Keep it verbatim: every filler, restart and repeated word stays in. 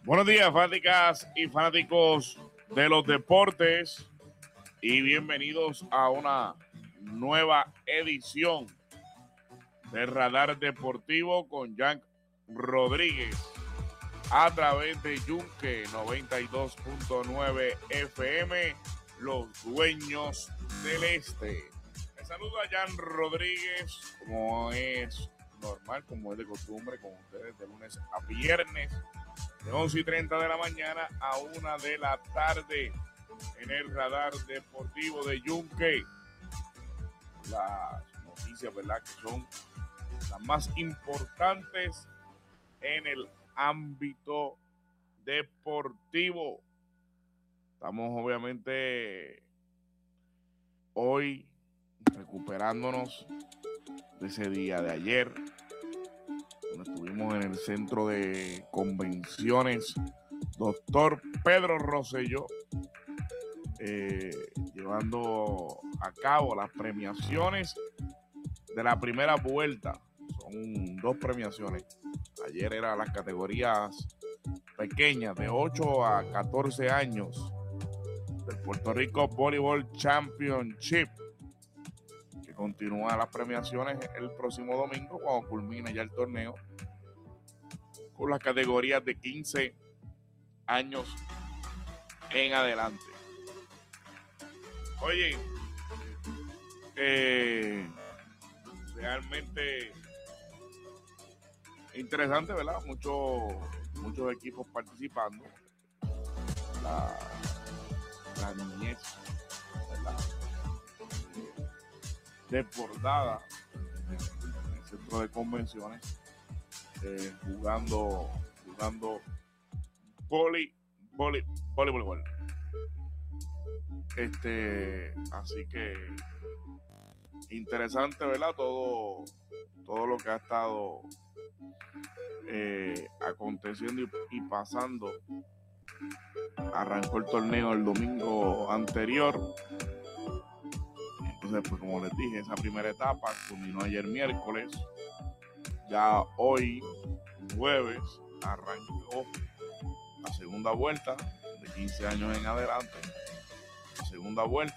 Buenos días, fanáticas y fanáticos de los deportes, y bienvenidos a una nueva edición de Radar Deportivo con Jack Rodríguez a través de Yunque noventa y dos punto nueve F M, los dueños del este. Les saludo a Jan Rodríguez, como es normal, como es de costumbre, con ustedes de lunes a viernes, de once y treinta de la mañana a una de la tarde, en el Radar Deportivo de Yunque. Las noticias, ¿verdad?, que son las más importantes en el ámbito deportivo. Estamos obviamente hoy recuperándonos de ese día de ayer, donde estuvimos en el centro de convenciones Doctor Pedro Rosselló, eh, llevando a cabo las premiaciones de la primera vuelta. Son dos premiaciones. Ayer eran las categorías pequeñas de ocho a catorce años del Puerto Rico Volleyball Championship, que continúa las premiaciones el próximo domingo cuando culmine ya el torneo, con las categorías de quince años en adelante. Oye, eh, realmente interesante, ¿verdad? Muchos muchos equipos participando. La, la niñez, ¿verdad?, desbordada en el centro de convenciones, eh, jugando jugando voli, voli, voleibol. Este, así que interesante, ¿verdad? Todo, todo lo que ha estado eh, aconteciendo y, y pasando. Arrancó el torneo el domingo anterior. Entonces, pues como les dije, esa primera etapa culminó ayer miércoles. Ya hoy, jueves, arrancó la segunda vuelta de quince años en adelante. La segunda vuelta,